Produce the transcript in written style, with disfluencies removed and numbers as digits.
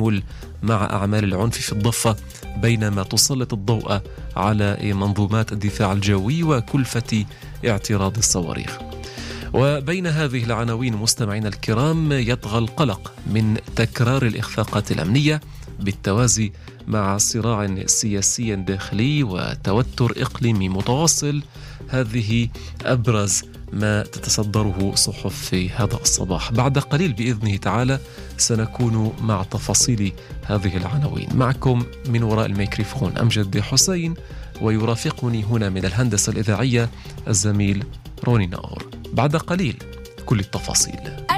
التعامل مع أعمال العنف في الضفة، بينما تسلط الضوء على منظومات الدفاع الجوي وكلفة اعتراض الصواريخ. وبين هذه العناوين مستمعينا الكرام، يطغى القلق من تكرار الإخفاقات الأمنية بالتوازي مع صراع سياسي داخلي وتوتر إقليمي متواصل. هذه أبرز ما تتصدره صحف في هذا الصباح. بعد قليل بإذنه تعالى سنكون مع تفاصيل هذه العناوين. معكم من وراء الميكروفون أمجد حسين، ويرافقني هنا من الهندسة الإذاعية الزميل روني ناور. بعد قليل كل التفاصيل.